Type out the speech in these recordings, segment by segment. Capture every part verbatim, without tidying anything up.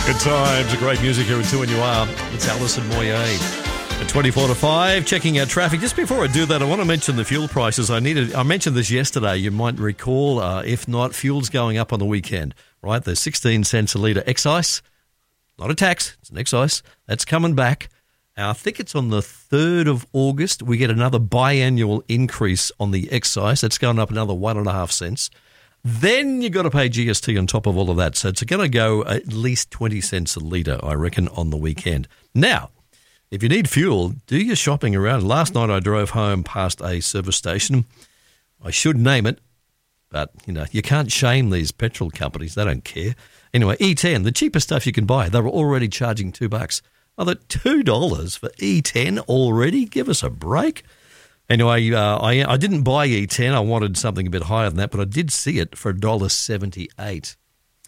Good times, great music here at two and you are. It's Alison Moyer. At twenty-four to five, checking out traffic. Just before I do that, I want to mention the fuel prices. I needed. I mentioned this yesterday. You might recall. Uh, if not, fuel's going up on the weekend, right? There's sixteen cents a litre excise. Not a tax. It's an excise. That's coming back. I think it's on the third of August. We get another biannual increase on the excise. That's going up another one and a half cents. Then you've got to pay G S T on top of all of that. So it's going to go at least twenty cents a litre, I reckon, on the weekend. Now, if you need fuel, do your shopping around. Last night I drove home past a service station. I should name it, but, you know, you can't shame these petrol companies. They don't care. Anyway, E ten, the cheapest stuff you can buy. They were already charging two bucks. Oh, they're two dollars for E ten already? Give us a break. Anyway, uh, I I didn't buy E ten. I wanted something a bit higher than that, but I did see it for one dollar seventy-eight.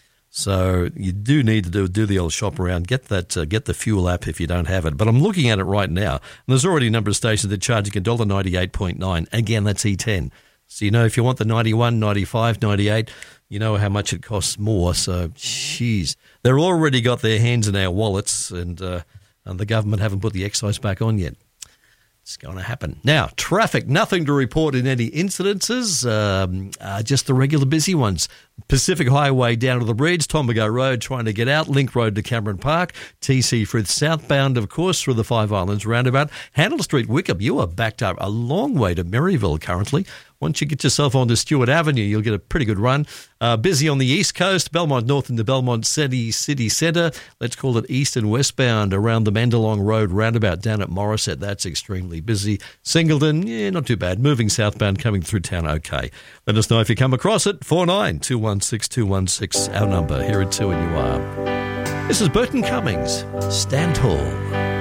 So you do need to do do the old shop around. Get that, uh, get the fuel app if you don't have it. But I'm looking at it right now, and there's already a number of stations that are charging one dollar ninety-eight point nine. Again, that's E ten. So you know if you want the ninety-one, ninety-five, ninety-eight, you know how much it costs more. So, geez, they've already got their hands in our wallets, and uh, and the government haven't put the excise back on yet. It's going to happen. Now, traffic, nothing to report in any incidences, um, uh, just the regular busy ones. Pacific Highway down to the bridge, Tombago Road trying to get out, Link Road to Cameron Park, T C Frith southbound, of course, through the Five Islands roundabout. Handel Street, Wickham, you are backed up a long way to Maryville currently. Once you get yourself onto Stewart Avenue, you'll get a pretty good run. Uh, busy on the east coast, Belmont North into Belmont City City Centre. Let's call it east and westbound around the Mandalong Road roundabout down at Morisset. That's extremely busy. Singleton, yeah, not too bad. Moving southbound, coming through town, okay. Let us know if you come across it. four nine two one six two one six, our number here at two and you are. This is Burton Cummings, Stand Tall.